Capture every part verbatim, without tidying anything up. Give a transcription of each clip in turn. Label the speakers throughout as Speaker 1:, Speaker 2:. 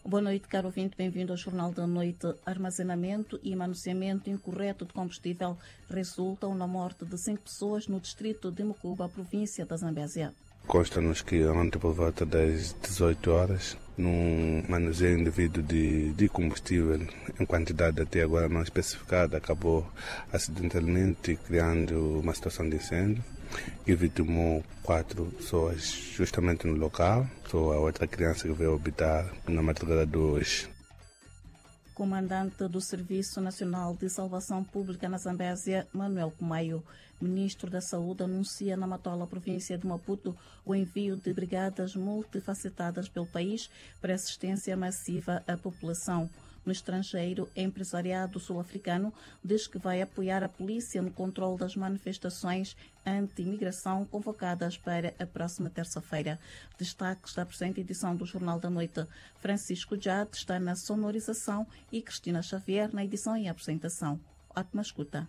Speaker 1: Boa noite, caro ouvinte. Bem-vindo ao Jornal da Noite. Armazenamento e manuseamento incorreto de combustível resultam na morte de cinco pessoas no distrito de Mucuba, província da Zambésia.
Speaker 2: Consta-nos que ontem, por volta das dezoito horas, num manuseio indevido de, de combustível, em quantidade até agora não especificada, acabou acidentalmente criando uma situação de incêndio e vitimou quatro pessoas justamente no local. Só a outra criança que veio habitar na madrugada de hoje.
Speaker 1: Comandante do Serviço Nacional de Salvação Pública na Zambésia, Manuel Kumayo, ministro da Saúde, anuncia na Matola, província de Maputo, o envio de brigadas multifacetadas pelo país para assistência massiva à população. No estrangeiro, o empresariado sul-africano diz que vai apoiar a polícia no controle das manifestações anti-imigração convocadas para a próxima terça-feira. Destaques da presente edição do Jornal da Noite. Francisco Jade está na sonorização e Cristina Xavier na edição e apresentação. Ótima escuta.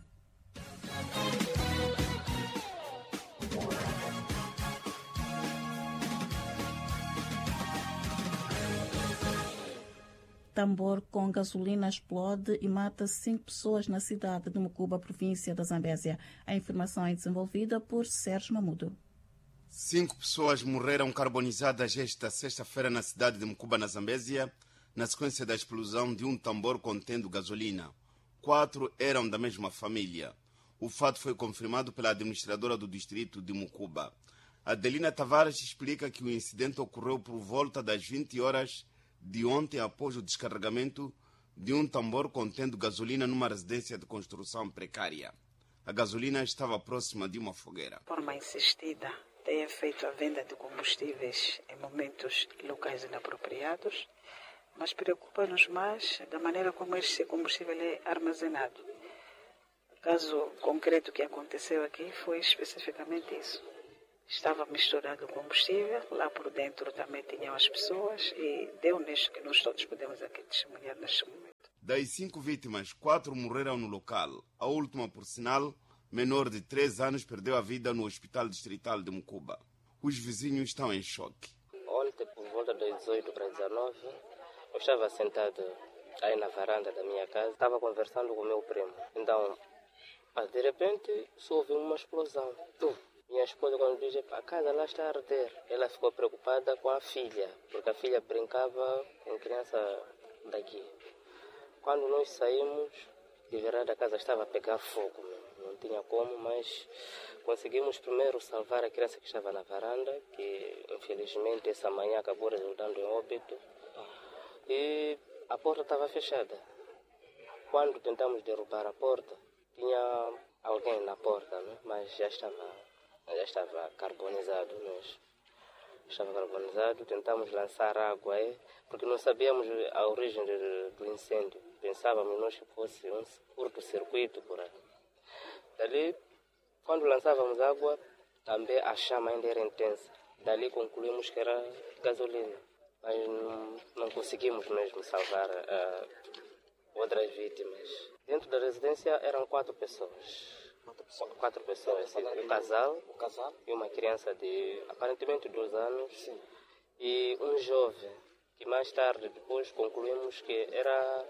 Speaker 1: Tambor com gasolina explode e mata cinco pessoas na cidade de Mucuba, província da Zambésia. A informação é desenvolvida por Sérgio Mamudo.
Speaker 3: Cinco pessoas morreram carbonizadas esta sexta-feira na cidade de Mucuba, na Zambésia, na sequência da explosão de um tambor contendo gasolina. Quatro eram da mesma família. O fato foi confirmado pela administradora do distrito de Mucuba. Adelina Tavares explica que o incidente ocorreu por volta das vinte horas de ontem, após o descarregamento de um tambor contendo gasolina numa residência de construção precária. A gasolina estava próxima de uma fogueira.
Speaker 4: De forma insistida, tem feito a venda de combustíveis em momentos locais inapropriados, mas preocupa-nos mais da maneira como esse combustível é armazenado. O caso concreto que aconteceu aqui foi especificamente isso. Estava misturado o combustível, lá por dentro também tinham as pessoas e deu nisto que nós todos podemos aqui testemunhar neste momento.
Speaker 3: Das cinco vítimas, quatro morreram no local. A última, por sinal, menor de três anos, perdeu a vida no Hospital Distrital de Mucuba. Os vizinhos estão em choque.
Speaker 5: Ontem, por volta das dezoito para dezenove, eu estava sentado aí na varanda da minha casa, estava conversando com o meu primo. Então, de repente, só ouvi uma explosão. Tum. Minha esposa, quando diz a casa lá está a arder, ela ficou preocupada com a filha, porque a filha brincava com criança daqui. Quando nós saímos, de verdade a casa estava a pegar fogo, não tinha como, mas conseguimos primeiro salvar a criança que estava na varanda, que infelizmente essa manhã acabou resultando em óbito, e a porta estava fechada. Quando tentamos derrubar a porta, tinha alguém na porta, né? Mas já estava... já estava carbonizado, nós estava carbonizado, tentamos lançar água aí, porque não sabíamos a origem do, do incêndio, pensávamos nós que fosse um curto-circuito por aí. Dali, quando lançávamos água, também a chama ainda era intensa, dali concluímos que era gasolina, mas não, não conseguimos mesmo salvar uh, outras vítimas. Dentro da residência eram quatro pessoas. Quatro pessoas, um casal, um casal e uma criança de aparentemente dois anos. Sim. E um jovem, que mais tarde depois concluímos que era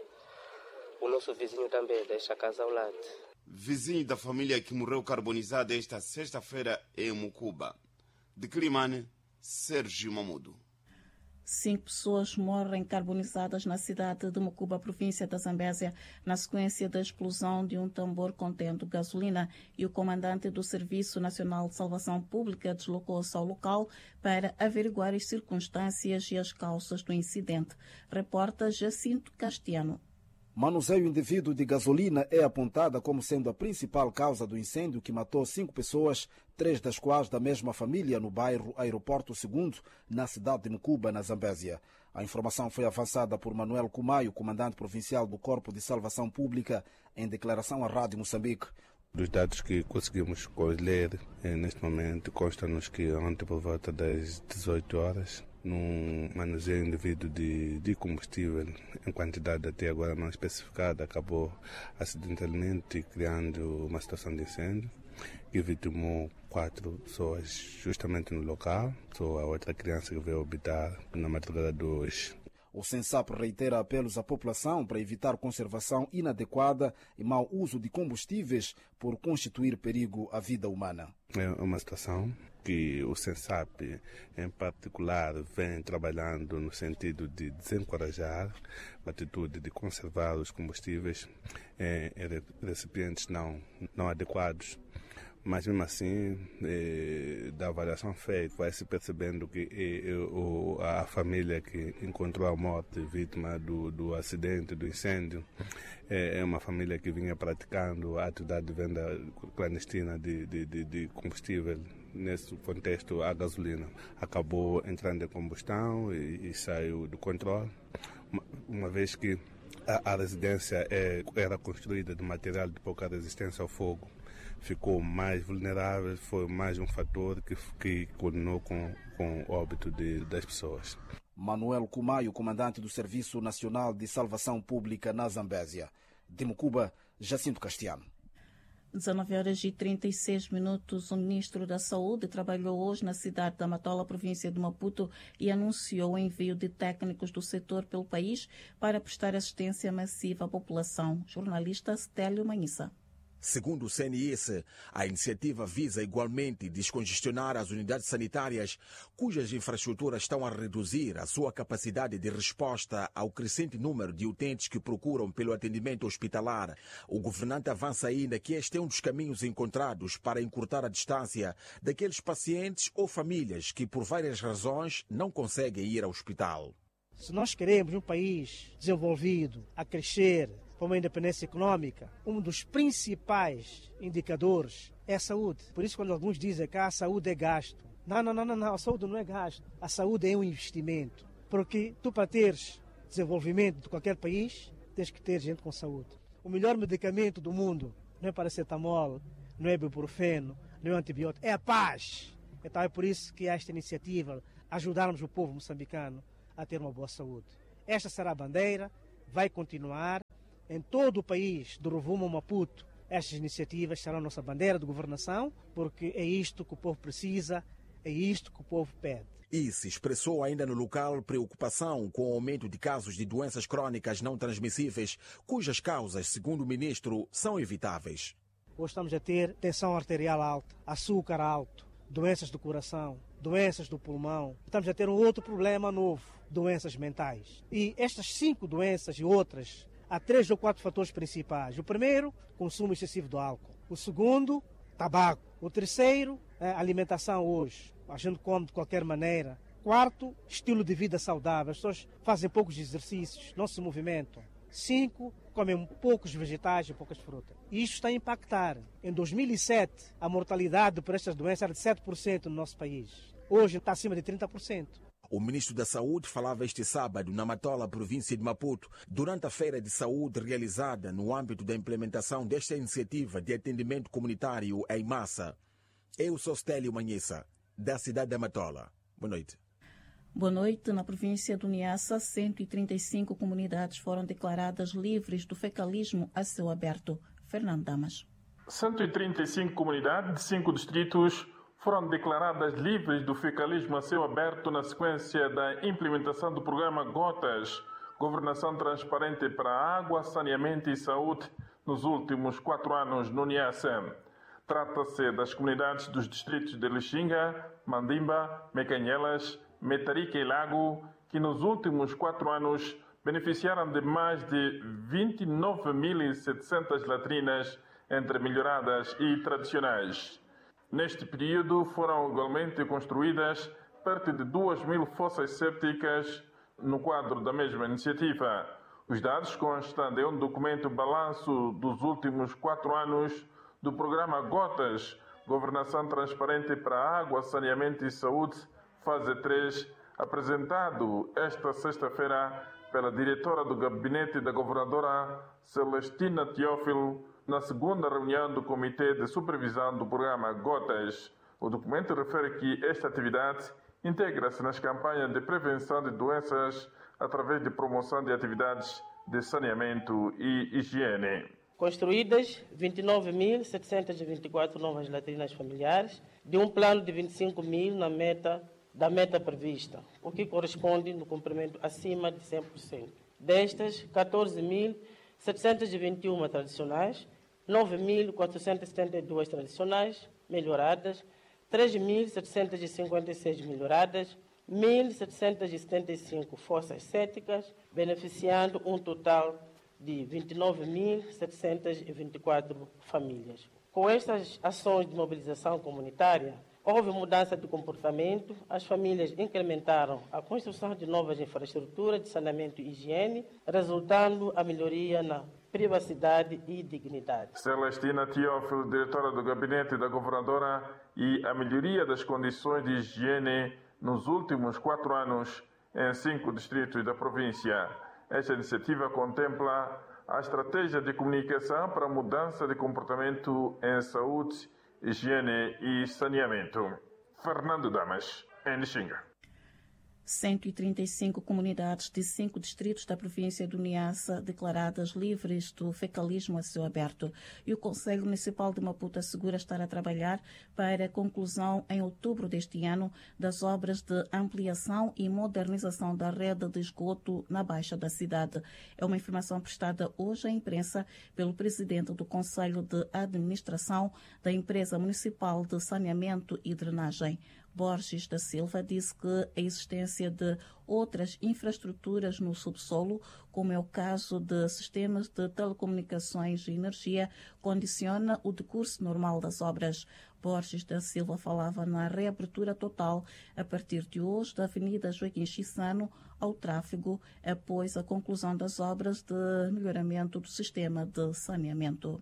Speaker 5: o nosso vizinho também, desta casa ao lado.
Speaker 3: Vizinho da família que morreu carbonizada esta sexta-feira em Mucuba. De Climane, Sérgio Mamudo.
Speaker 1: Cinco pessoas morrem carbonizadas na cidade de Mucuba, província da Zambésia, na sequência da explosão de um tambor contendo gasolina, e o comandante do Serviço Nacional de Salvação Pública deslocou-se ao local para averiguar as circunstâncias e as causas do incidente. Reporta Jacinto Castiano.
Speaker 6: Manuseio indevido de gasolina é apontada como sendo a principal causa do incêndio que matou cinco pessoas, três das quais da mesma família, no bairro Aeroporto segundo, na cidade de Mucuba, na Zambésia. A informação foi avançada por Manuel Kumayo, comandante provincial do Corpo de Salvação Pública, em declaração à Rádio Moçambique.
Speaker 2: Dos dados que conseguimos colher neste momento, consta-nos que ontem, por volta das dezoito horas, num manuseio indevido de, de combustível, em quantidade até agora não especificada, acabou acidentalmente criando uma situação de incêndio e vitimou quatro pessoas justamente no local. Só a outra criança que veio habitar na madrugada de hoje.
Speaker 6: O Sensap reitera apelos à população para evitar conservação inadequada e mau uso de combustíveis por constituir perigo à vida humana.
Speaker 2: É uma situação que o Sensap, em particular, vem trabalhando no sentido de desencorajar a atitude de conservar os combustíveis em recipientes não, não adequados. Mas, mesmo assim, eh, da avaliação feita, vai-se percebendo que eh, o, a família que encontrou a morte vítima do, do acidente, do incêndio, eh, é uma família que vinha praticando a atividade de venda clandestina de, de, de, de combustível. Nesse contexto, a gasolina acabou entrando em combustão e, e saiu do controle, uma, uma vez que a, a residência é, era construída de material de pouca resistência ao fogo. Ficou mais vulnerável, foi mais um fator que, que culminou com, com o óbito de, das pessoas.
Speaker 6: Manuel Kumayo, comandante do Serviço Nacional de Salvação Pública na Zambésia. De Mucuba, Jacinto Castiano.
Speaker 1: dezenove horas e trinta e seis minutos. O ministro da Saúde trabalhou hoje na cidade da Matola, província de Maputo, e anunciou o envio de técnicos do setor pelo país para prestar assistência massiva à população. Jornalista Stélio Manhissa.
Speaker 7: Segundo o C N S, a iniciativa visa igualmente descongestionar as unidades sanitárias cujas infraestruturas estão a reduzir a sua capacidade de resposta ao crescente número de utentes que procuram pelo atendimento hospitalar. O governante avança ainda que este é um dos caminhos encontrados para encurtar a distância daqueles pacientes ou famílias que, por várias razões, não conseguem ir ao hospital.
Speaker 8: Se nós queremos um país desenvolvido, a crescer, para uma independência econômica, um dos principais indicadores é a saúde. Por isso, quando alguns dizem que a saúde é gasto, não, não, não, não, não, a saúde não é gasto. A saúde é um investimento. Porque tu, para teres desenvolvimento de qualquer país, tens que ter gente com saúde. O melhor medicamento do mundo não é paracetamol, não é ibuprofeno, não é antibiótico, é a paz. Então é por isso que há esta iniciativa, ajudarmos o povo moçambicano a ter uma boa saúde. Esta será a bandeira, vai continuar. Em todo o país, do Rovuma ao Maputo, estas iniciativas serão a nossa bandeira de governação, porque é isto que o povo precisa, é isto que o povo pede.
Speaker 7: E se expressou ainda no local preocupação com o aumento de casos de doenças crônicas não transmissíveis, cujas causas, segundo o ministro, são evitáveis.
Speaker 8: Hoje estamos a ter tensão arterial alta, açúcar alto, doenças do coração, doenças do pulmão. Estamos a ter um outro problema novo, doenças mentais. E estas cinco doenças e outras, há três ou quatro fatores principais. O primeiro, consumo excessivo do álcool. O segundo, tabaco. O terceiro, alimentação hoje. A gente come de qualquer maneira. Quarto, estilo de vida saudável. As pessoas fazem poucos exercícios, não se movimentam. Cinco, comem poucos vegetais e poucas frutas. E isto está a impactar. Em dois mil e sete, a mortalidade por estas doenças era de sete por cento no nosso país. Hoje está acima de trinta por cento.
Speaker 7: O ministro da Saúde falava este sábado na Matola, província de Maputo, durante a feira de saúde realizada no âmbito da implementação desta iniciativa de atendimento comunitário em massa. Eu sou Stélio Manhissa, da cidade da Matola. Boa noite.
Speaker 1: Boa noite. Na província do Niassa, cento e trinta e cinco comunidades foram declaradas livres do fecalismo a céu aberto. Fernando Damas.
Speaker 9: cento e trinta e cinco comunidades de cinco distritos foram declaradas livres do fecalismo a céu aberto na sequência da implementação do programa Gotas, Governação Transparente para a Água, Saneamento e Saúde, nos últimos quatro anos no Niassa. Trata-se das comunidades dos distritos de Lixinga, Mandimba, Mecanhelas, Metarica e Lago, que nos últimos quatro anos beneficiaram de mais de vinte e nove mil e setecentas latrinas, entre melhoradas e tradicionais. Neste período foram igualmente construídas perto de duas mil fossas sépticas no quadro da mesma iniciativa. Os dados constam de um documento balanço dos últimos quatro anos do programa Gotas, Governação Transparente para a Água, Saneamento e Saúde, fase três, apresentado esta sexta-feira pela diretora do gabinete da governadora Celestina Teófilo, na segunda reunião do Comitê de Supervisão do Programa Gotas. O documento refere que esta atividade integra-se nas campanhas de prevenção de doenças através de promoção de atividades de saneamento e higiene.
Speaker 10: Construídas vinte e nove mil setecentas e vinte e quatro novas latrinas familiares, de um plano de vinte e cinco mil na meta da meta prevista, o que corresponde no cumprimento acima de cem por cento. Destas, catorze mil setecentos e vinte e uma tradicionais, nove mil quatrocentos e setenta e duas tradicionais melhoradas, três mil setecentos e cinquenta e seis melhoradas, mil setecentos e setenta e cinco fossas céticas, beneficiando um total de vinte e nove mil setecentos e vinte e quatro famílias. Com estas ações de mobilização comunitária, houve mudança de comportamento, as famílias incrementaram a construção de novas infraestruturas de saneamento e higiene, resultando a melhoria na privacidade e dignidade.
Speaker 9: Celestina Teófilo, diretora do gabinete da governadora, e a melhoria das condições de higiene nos últimos quatro anos em cinco distritos da província. Esta iniciativa contempla a estratégia de comunicação para a mudança de comportamento em saúde, higiene e saneamento. Fernando Damas, em Xinga.
Speaker 1: cento e trinta e cinco comunidades de cinco distritos da província do Niassa declaradas livres do fecalismo a céu aberto. E o Conselho Municipal de Maputo assegura estar a trabalhar para a conclusão em outubro deste ano das obras de ampliação e modernização da rede de esgoto na Baixa da cidade. É uma informação prestada hoje à imprensa pelo presidente do Conselho de Administração da Empresa Municipal de Saneamento e Drenagem. Borges da Silva disse que a existência de outras infraestruturas no subsolo, como é o caso de sistemas de telecomunicações e energia, condiciona o decurso normal das obras. Borges da Silva falava na reabertura total, a partir de hoje, da Avenida Joaquim Chissano ao tráfego, após a conclusão das obras de melhoramento do sistema de saneamento.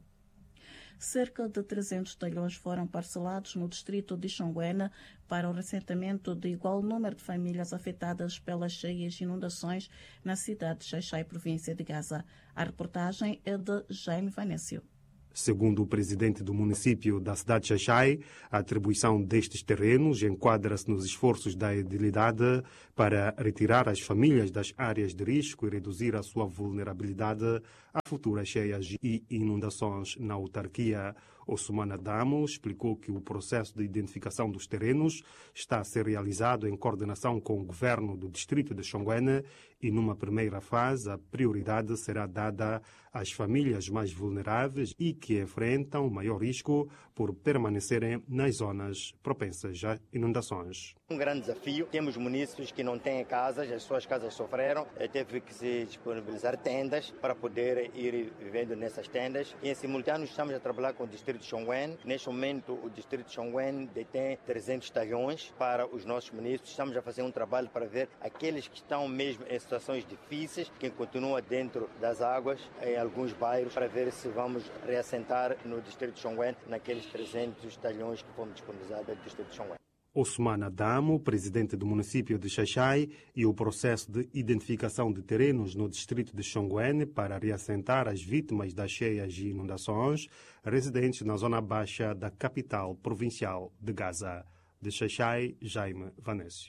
Speaker 1: Cerca de trezentos talhões foram parcelados no distrito de Xonguena para o reassentamento de igual número de famílias afetadas pelas cheias e inundações na cidade de Xai-Xai, província de Gaza. A reportagem é de Jaime Vanécio.
Speaker 11: Segundo o presidente do município da cidade de Xai-Xai, a atribuição destes terrenos enquadra-se nos esforços da edilidade para retirar as famílias das áreas de risco e reduzir a sua vulnerabilidade a futuras cheias e inundações na autarquia. Ossumana Damo explicou que o processo de identificação dos terrenos está a ser realizado em coordenação com o governo do distrito de Xonguena e, numa primeira fase, a prioridade será dada às famílias mais vulneráveis e que enfrentam maior risco por permanecerem nas zonas propensas a inundações.
Speaker 12: Um grande desafio. Temos munícipes que não têm casas, as suas casas sofreram, teve que se disponibilizar tendas para poder ir vivendo nessas tendas. E, em simultâneo, estamos a trabalhar com o distrito de Xonguena. Neste momento, o distrito de Xonguena detém trezentos talhões para os nossos munícipes. Estamos a fazer um trabalho para ver aqueles que estão mesmo em situações difíceis, que continuam dentro das águas, em alguns bairros, para ver se vamos reassentar no distrito de Xonguena, naqueles trezentos talhões que fomos disponibilizados no distrito de Xonguena.
Speaker 11: Ossumana Damo, presidente do município de Xai-Xai, e o processo de identificação de terrenos no distrito de Xonguene para reassentar as vítimas das cheias e inundações residentes na zona baixa da capital provincial de Gaza. De Xai-Xai, Jaime Vanécio.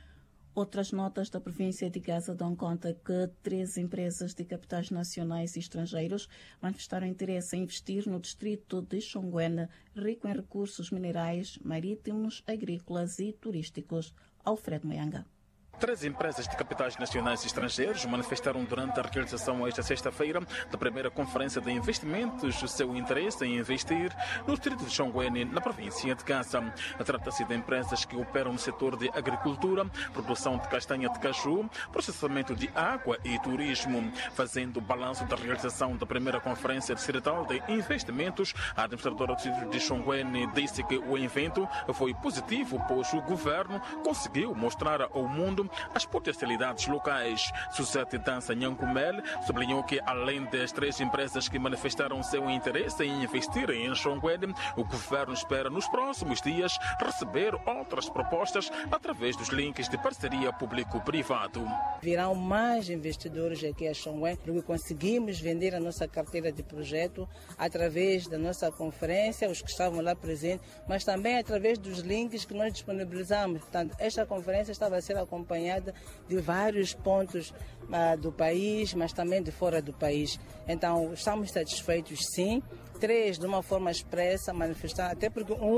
Speaker 1: Outras notas da província de Gaza dão conta que três empresas de capitais nacionais e estrangeiros manifestaram interesse em investir no distrito de Xonguena, rico em recursos minerais, marítimos, agrícolas e turísticos. Alfredo Moyanga.
Speaker 13: Três empresas de capitais nacionais e estrangeiros manifestaram durante a realização esta sexta-feira da primeira conferência de investimentos o seu interesse em investir no distrito de Xonguene, na província de Gaza. Trata-se de empresas que operam no setor de agricultura, produção de castanha de caju, processamento de água e turismo. Fazendo o balanço da realização da primeira conferência distrital de investimentos, a administradora do distrito de Xonguene disse que o evento foi positivo, pois o governo conseguiu mostrar ao mundo as potencialidades locais. Suzete Dança Nhancumel sublinhou que, além das três empresas que manifestaram seu interesse em investir em Xonguene, o governo espera nos próximos dias receber outras propostas através dos links de parceria público-privado.
Speaker 14: Virão mais investidores aqui a Xonguene, porque conseguimos vender a nossa carteira de projeto através da nossa conferência, os que estavam lá presentes, mas também através dos links que nós disponibilizamos. Portanto, esta conferência estava a ser acompanhada de vários pontos uh, do país, mas também de fora do país. Então, estamos satisfeitos, sim. Três, de uma forma expressa, manifestar, até porque um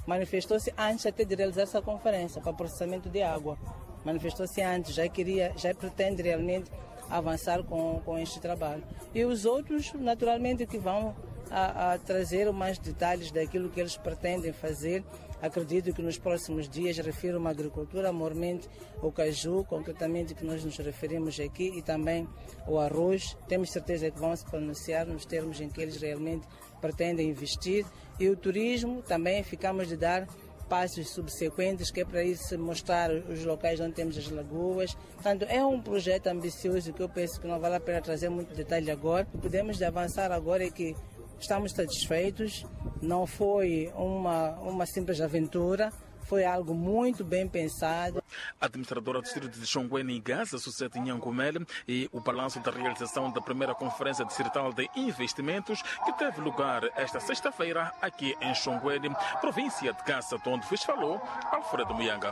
Speaker 14: manifestou-se antes até de realizar essa conferência para processamento de água. Manifestou-se antes, já queria, já pretende realmente avançar com, com este trabalho. E os outros, naturalmente, que vão a, a trazer mais detalhes daquilo que eles pretendem fazer. Acredito que nos próximos dias, refiro uma agricultura, mormente o caju, concretamente que nós nos referimos aqui, e também o arroz. Temos certeza que vão se pronunciar nos termos em que eles realmente pretendem investir. E o turismo, também ficamos de dar passos subsequentes, que é para isso mostrar os locais onde temos as lagoas. Portanto, é um projeto ambicioso que eu penso que não vale a pena trazer muito detalhe agora. O que podemos avançar agora é que estamos satisfeitos, não foi uma, uma simples aventura, foi algo muito bem pensado.
Speaker 13: A administradora do distrito de Xonguene e Gaza, Sucete Nhankumele, e o balanço da realização da primeira Conferência Distrital de Investimentos, que teve lugar esta sexta-feira aqui em Xonguene, província de Gaza, de onde vos falou Alfredo Muyanga.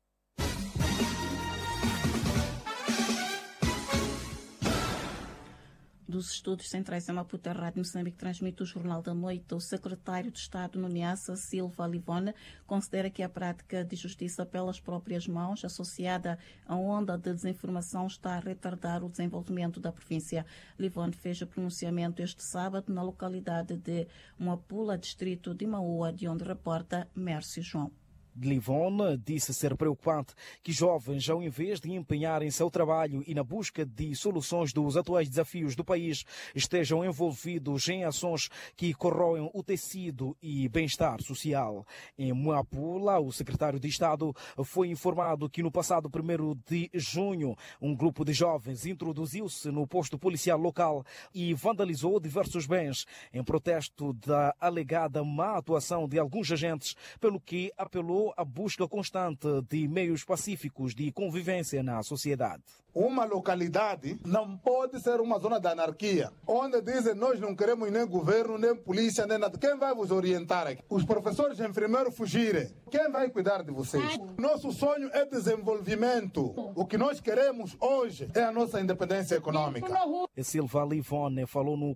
Speaker 1: Dos Estudos Centrais em Maputo, a Rádio Moçambique transmite o Jornal da Noite. O secretário de Estado no Niassa, Silva Livone, considera que a prática de justiça pelas próprias mãos, associada à onda de desinformação, está a retardar o desenvolvimento da província. Livone fez o pronunciamento este sábado na localidade de Moapula, distrito de Maua, de onde reporta Mércio João.
Speaker 6: Livone disse ser preocupante que jovens, ao invés de empenharem seu trabalho e na busca de soluções dos atuais desafios do país, estejam envolvidos em ações que corroem o tecido e bem-estar social. Em Moapula, o secretário de Estado foi informado que no passado primeiro de junho, um grupo de jovens introduziu-se no posto policial local e vandalizou diversos bens em protesto da alegada má atuação de alguns agentes, pelo que apelou a busca constante de meios pacíficos de convivência na sociedade.
Speaker 15: Uma localidade não pode ser uma zona de anarquia, onde dizem nós não queremos nem governo, nem polícia, nem nada. Quem vai vos orientar aqui? Os professores enfermeiros fugirem. Quem vai cuidar de vocês? Nosso sonho é desenvolvimento. O que nós queremos hoje é a nossa independência econômica.
Speaker 6: Silva Livone falou no